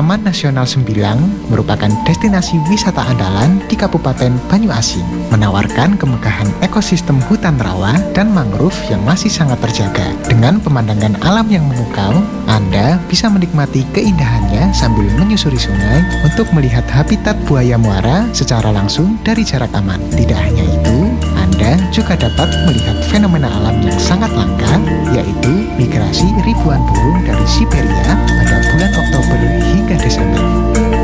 Taman Nasional Sembilang merupakan destinasi wisata andalan di Kabupaten Banyuasin, menawarkan kemegahan ekosistem hutan rawa dan mangrove yang masih sangat terjaga. Dengan pemandangan alam yang memukau, Anda bisa menikmati keindahannya sambil menyusuri sungai untuk melihat habitat buaya muara secara langsung dari jarak aman. Tidak hanya itu, Anda juga dapat melihat fenomena alam yang sangat langka, yaitu migrasi ribuan burung dari Siberia pada bulan Oktober hingga Desember.